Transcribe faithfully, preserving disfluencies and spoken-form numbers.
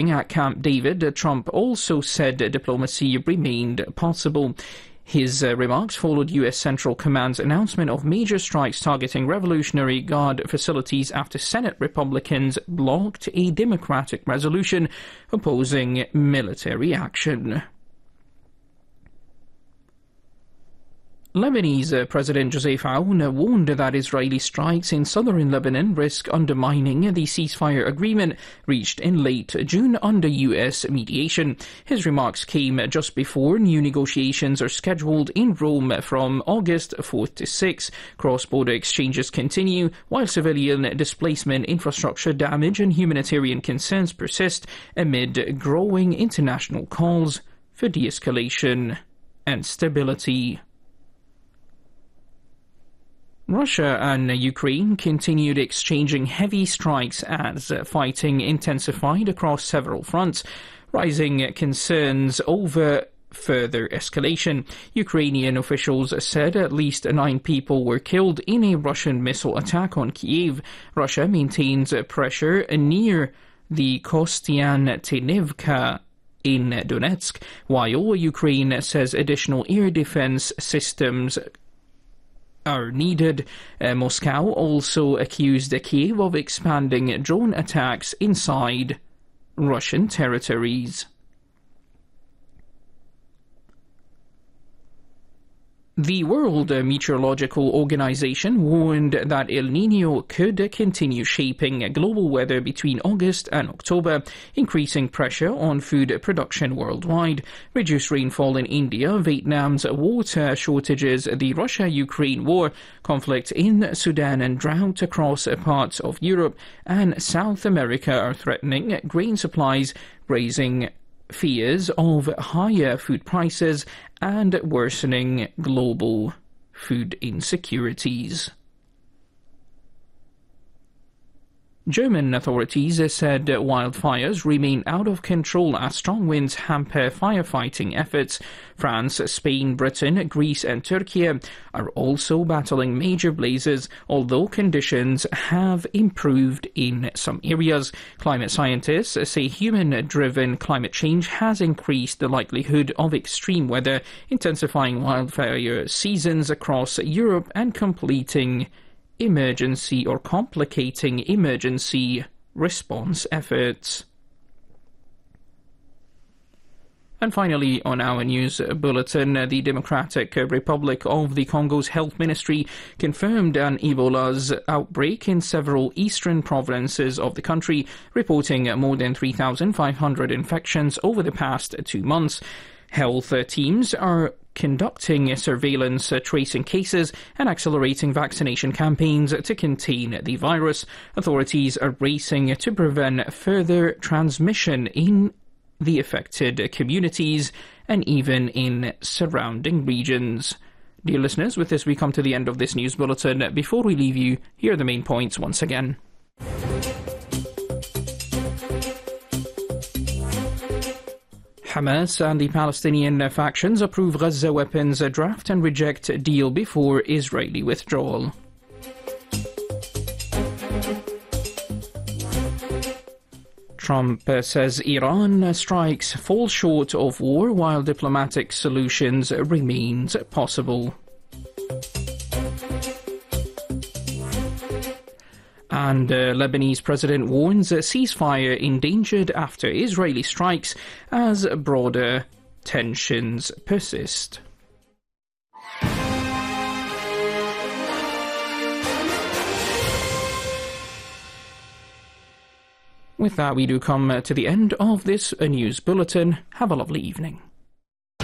meeting at Camp David, Trump also said diplomacy remained possible. His uh, remarks followed U S Central Command's announcement of major strikes targeting Revolutionary Guard facilities after Senate Republicans blocked a Democratic resolution opposing military action. Lebanese uh, President Joseph Aoun warned that Israeli strikes in southern Lebanon risk undermining the ceasefire agreement reached in late June under U S mediation. His remarks came just before new negotiations are scheduled in Rome from August fourth to sixth. Cross-border exchanges continue, while civilian displacement, infrastructure damage and humanitarian concerns persist amid growing international calls for de-escalation and stability. Russia and Ukraine continued exchanging heavy strikes as fighting intensified across several fronts, rising concerns over further escalation. Ukrainian officials said at least nine people were killed in a Russian missile attack on Kyiv. Russia maintains pressure near the Kostiantynivka in Donetsk, while Ukraine says additional air defense systems are needed. Uh, Moscow also accused Kyiv of expanding drone attacks inside Russian territories. The World Meteorological Organization warned that El Niño could continue shaping global weather between August and October, increasing pressure on food production worldwide. Reduced rainfall in India, Vietnam's water shortages, the Russia-Ukraine war, conflict in Sudan and drought across parts of Europe and South America are threatening grain supplies, raising fears of higher food prices and worsening global food insecurities. German authorities said wildfires remain out of control as strong winds hamper firefighting efforts. France, Spain, Britain, Greece and Turkey are also battling major blazes, although conditions have improved in some areas. Climate scientists say human-driven climate change has increased the likelihood of extreme weather, intensifying wildfire seasons across Europe and completing emergency or complicating emergency response efforts. And finally, on our news bulletin, the Democratic Republic of the Congo's health ministry confirmed an Ebola's outbreak in several eastern provinces of the country, reporting more than three thousand five hundred infections over the past two months. Health teams are conducting surveillance, tracing cases and accelerating vaccination campaigns to contain the virus. Authorities are racing to prevent further transmission in the affected communities and even in surrounding regions. Dear listeners, with this we come to the end of this news bulletin. Before we leave you, here are the main points once again. Hamas and the Palestinian factions approve Gaza weapons draft and reject deal before Israeli withdrawal. Trump says Iran strikes fall short of war while diplomatic solutions remains possible. And uh, Lebanese president warns a ceasefire endangered after Israeli strikes as broader tensions persist. With that, we do come to the end of this news bulletin. Have a lovely evening.